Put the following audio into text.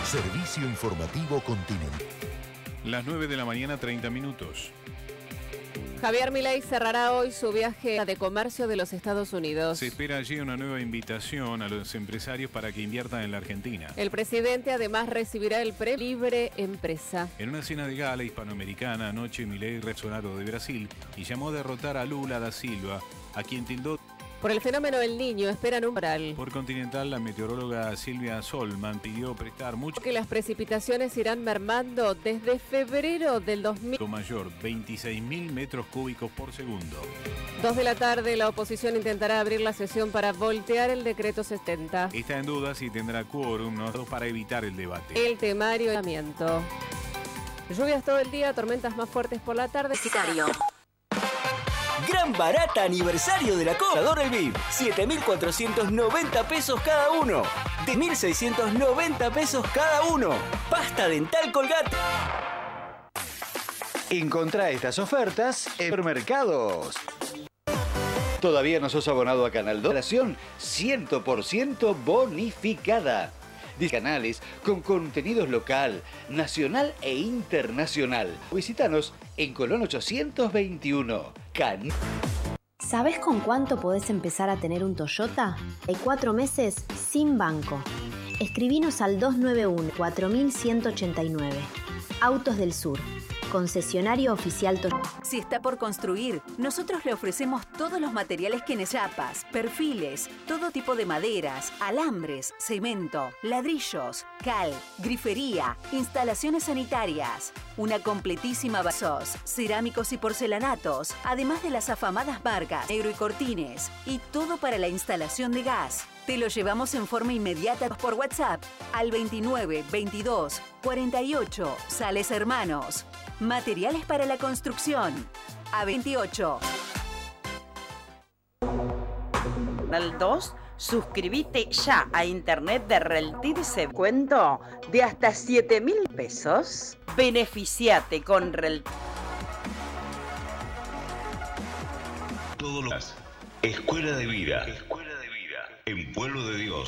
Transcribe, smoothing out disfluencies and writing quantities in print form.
Servicio Informativo Continental. Las 9 de la mañana, 30 minutos. Javier Milei cerrará hoy su viaje de comercio de los Estados Unidos. Se espera allí una nueva invitación a los empresarios para que inviertan en la Argentina. El presidente además recibirá el premio Libre Empresa. En una cena de gala hispanoamericana anoche, Milei Bolsonaro de Brasil y llamó a derrotar a Lula da Silva, a quien tildó. Por el fenómeno del Niño esperan un oral. Por Continental, la meteoróloga Silvia Solman pidió prestar mucho. Que las precipitaciones irán mermando desde febrero del 2000. Mayor, 26.000 metros cúbicos por segundo. 2 de la tarde, la oposición intentará abrir la sesión para voltear el decreto 70. Está en duda si tendrá quórum para evitar el debate. El temario de aislamiento. Lluvias todo el día, tormentas más fuertes por la tarde. Gran barata aniversario de la Contador El VIP. 7.490 pesos cada uno. De 1.690 pesos cada uno. Pasta dental Colgate. Encontrá estas ofertas en supermercados. ¿Todavía no sos abonado a Canal 2? Relación 100% bonificada. Canales con contenidos local, nacional e internacional. Visítanos en Colón 821. ¿Sabés con cuánto podés empezar a tener un Toyota? Hay 4 meses sin banco. Escribinos al 291-4189. Autos del Sur. Concesionario oficial Toyota. Si está por construir, nosotros le ofrecemos todos los materiales que chapas, perfiles, todo tipo de maderas, alambres, cemento, ladrillos, cal, grifería, instalaciones sanitarias, una completísima vasos, cerámicos y porcelanatos, además de las afamadas marcas Negro y Cortines, y todo para la instalación de gas. Te lo llevamos en forma inmediata por WhatsApp al 29 22 48 Sales Hermanos. Materiales para la construcción. A28. Canal 2, suscríbete ya a internet de Reltiv. Cuento de hasta 7.000 pesos. Beneficiate con Reltiv. Todos los Escuela de Vida. En Pueblo de Dios.